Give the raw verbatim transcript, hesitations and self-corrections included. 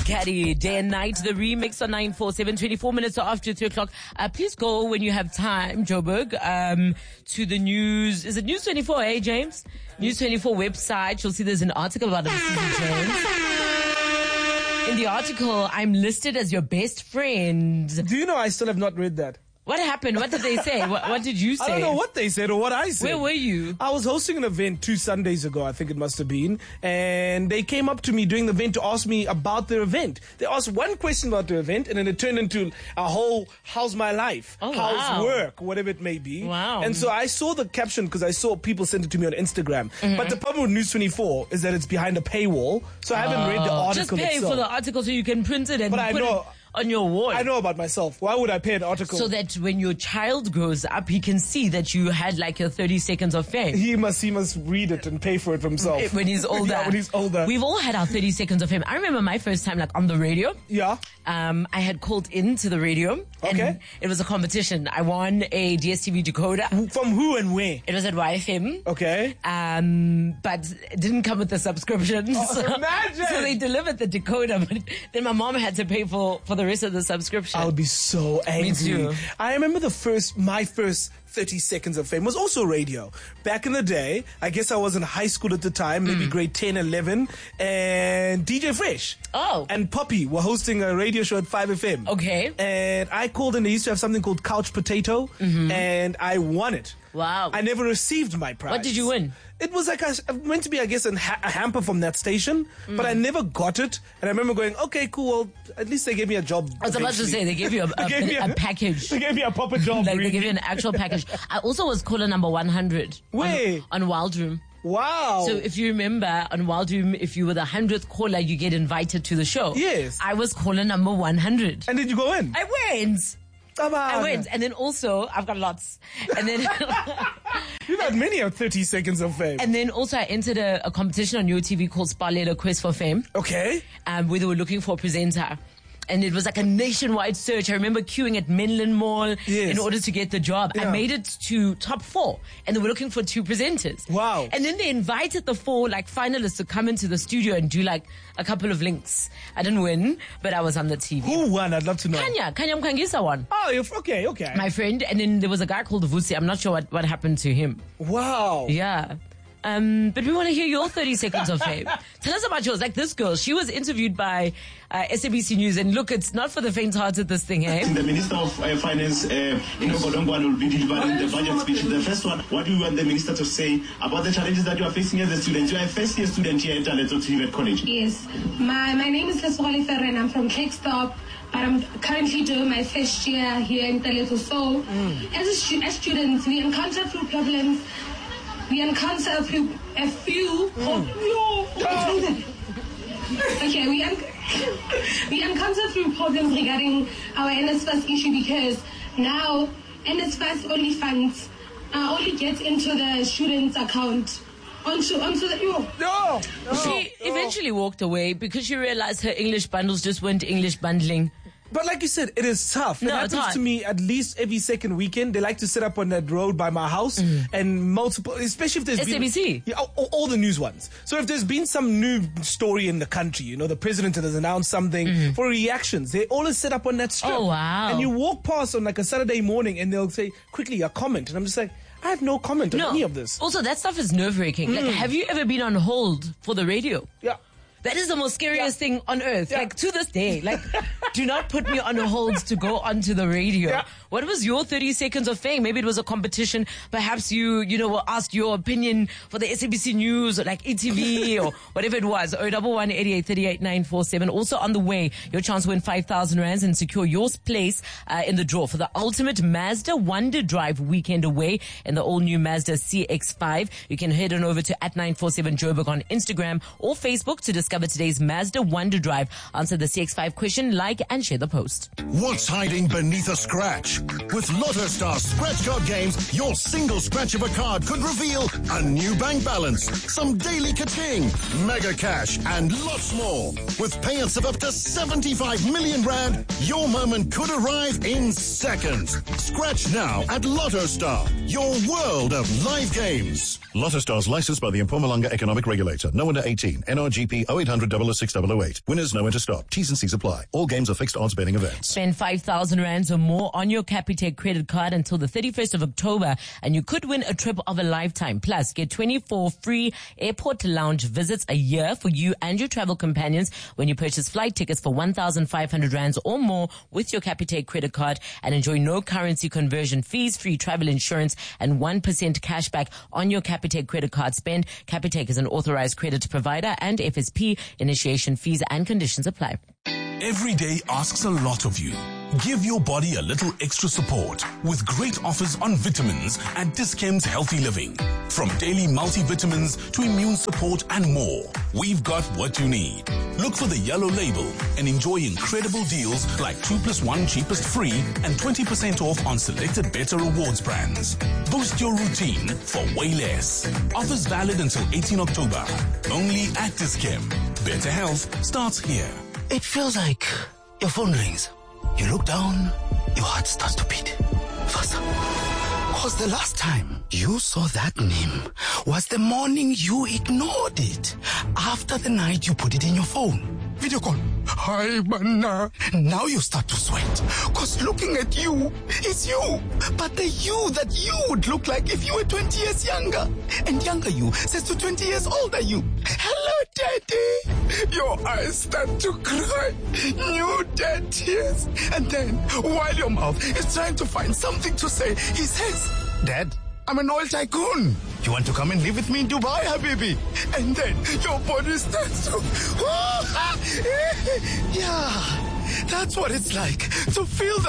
Caddy, day and night, the remix on nine four seven, twenty-four minutes after three o'clock. Uh, please go when you have time, Joburg, um, to the news. Is it News twenty-four, eh, James? News twenty-four website. You'll see there's an article about it. James. In the article, I'm listed as your best friend. Do you know I still have not read that? What happened? What did they say? What, what did you say? I don't know what they said or what I said. Where were you? I was hosting an event two Sundays ago, I think it must have been. And they came up to me during the event to ask me about the event. They asked one question about the event and then it turned into a whole, how's my life? Oh, how's wow. work? Whatever it may be. Wow. And so I saw the caption because I saw people send it to me on Instagram. Mm-hmm. But the problem with News twenty-four is that it's behind a paywall. So I haven't oh, read the article Just pay itself. for the article so you can print it and but put I know, it on your wall. I know about myself. Why would I pay an article? So that when your child grows up, he can see that you had like your thirty seconds of fame. He must, he must read it and pay for it for himself. When he's older. Yeah, when he's older. We've all had our thirty seconds of fame. I remember my first time like on the radio. Yeah. Um, I had called into the radio. And Okay. it was a competition. I won a D S T V decoder. From who and where? It was at Y F M. Okay. Um, but it didn't come with the subscription. Oh, so, imagine! so they delivered the decoder, but then my mom had to pay for, for the rest of the subscription. I would be so angry. Me too. I remember the first, my first thirty seconds of fame was also radio. Back in the day, I guess I was in high school at the time, maybe mm. grade ten, eleven, and D J Fresh. Oh. And Poppy were hosting a radio show at five F M. Okay. And I called and they used to have something called Couch Potato, mm-hmm. and I won it. Wow. I never received my prize. What did you win? It was like a, meant to be, I guess, a, ha- a hamper from that station, mm. but I never got it. And I remember going, okay, cool, well, at least they gave me a job. I was about to say, they gave you a, a, gave a, a, a package. They gave me a proper job. Like, really. they gave you an actual package. I also was caller number one hundred. Where? On, on Wild Room. Wow. So if you remember, on Wild Room, if you were the hundredth caller, you get invited to the show. Yes. I was caller number one hundred. And did you go in? I went. Come on. I went. And then also, I've got lots. And then... You've had many of thirty seconds of fame. And then also I entered a, a competition on Yo T V called Sparletter Quest for Fame. Okay. Um, where they were looking for a presenter. And it was like a nationwide search. I remember queuing at Menlyn Mall yes. in order to get the job. Yeah. I made it to top four and they were looking for two presenters. Wow. And then they invited the four like finalists to come into the studio and do like a couple of links. I didn't win, but I was on the T V. Who won? I'd love to know. Kanya. Kanya Mkangisa won. Oh, you're, okay, okay. My friend. And then there was a guy called Vusi. I'm not sure what, what happened to him. Wow. Yeah. Um, but we want to hear your thirty seconds of fame. Tell us about yours. Like this girl, she was interviewed by uh, S A B C News, and look, it's not for the faint-hearted, this thing, eh? The Minister of uh, Finance, uh, Inogo Dongwan, will be delivering the budget speech. The first one, what do you want the Minister to say about the challenges that you are facing as a student? You are a first-year student here at Aleto T V College. Yes. My, my name is Leswali Ferre, and I'm from Clickstop. But I'm currently doing my first year here in Aleto. So, mm. as, a stu- as students, we encounter a few problems. We encounter a few, a few. Mm. Oh, no. Okay, we un- we encounter a few problems regarding our N S F A S issue because now N S F A S only funds uh, only gets into the student's account. Onto, onto the, yo. No, no. She no. eventually walked away because she realized her English bundles just weren't English bundling. But like you said, it is tough. It No, it's happens hard. to me at least every second weekend. They like to set up on that road by my house mm. and multiple, especially if there's S A B C. been... Yeah, all, all the news ones. So if there's been some new story in the country, you know, the president has announced something mm. for reactions, they always set up on that strip. Oh, wow. And you walk past on like a Saturday morning and they'll say, quickly, a comment. And I'm just like, I have no comment on No. any of this. Also, that stuff is nerve-wracking. Mm. Like, have you ever been on hold for the radio? Yeah. That is the most scariest Yeah. thing on earth. Yeah. Like, to this day. Like, do not put me on hold to go onto the radio. Yeah. What was your thirty seconds of fame? Maybe it was a competition. Perhaps you, you know, were asked your opinion for the S A B C News or like E T V or whatever it was. oh one one, eight eight three eight, nine four seven. Also on the way, your chance to win five thousand rands and secure your place uh, in the draw for the ultimate Mazda Wonder Drive weekend away in the all-new Mazda C X five. You can head on over to at nine four seven Joburg on Instagram or Facebook to discover today's Mazda Wonder Drive. Answer the C X five question, like and share the post. What's hiding beneath a scratch? With Lotto Star scratch card games, your single scratch of a card could reveal a new bank balance, some daily ka-ching, mega cash, and lots more. With payouts of up to seventy-five million rand, your moment could arrive in seconds. Scratch now at Lotto Star, your world of live games. Lotto Stars licensed by the Mpumalanga Economic Regulator. No under eighteen. N R G P oh eight hundred, double oh six, double oh eight. Winners know when to stop. T's and C's apply. All games are fixed odds betting events. Spend five thousand rands or more on your Capitec credit card until the thirty-first of October and you could win a trip of a lifetime. Plus, get twenty-four free airport lounge visits a year for you and your travel companions when you purchase flight tickets for one thousand five hundred rands or more with your Capitec credit card, and enjoy no currency conversion fees, free travel insurance, and one percent cashback on your Capitec credit card spend. Capitec is an authorized credit provider and F S P. Initiation fees and conditions apply. Every day asks a lot of you. Give your body a little extra support with great offers on vitamins at Dis-Chem's Healthy Living. From daily multivitamins to immune support and more, we've got what you need. Look for the yellow label and enjoy incredible deals like two plus one cheapest free and twenty percent off on selected Better Rewards brands. Boost your routine for way less. Offers valid until eighteenth October. Only at Dis-Chem. Better health starts here. It feels like your phone rings. You look down, your heart starts to beat faster. Because the last time you saw that name was the morning you ignored it. After the night you put it in your phone. Video call. Hi, Mana. Now you start to sweat. Because looking at you is you. But the you that you would look like if you were twenty years younger. And younger you says to twenty years older you, hello, Daddy. Your eyes start to cry. New dead tears. And then, while your mouth is trying to find something to say, he says, Dad, I'm an oil tycoon. You want to come and live with me in Dubai, Habibi? And then your body starts to... Yeah, that's what it's like to feel the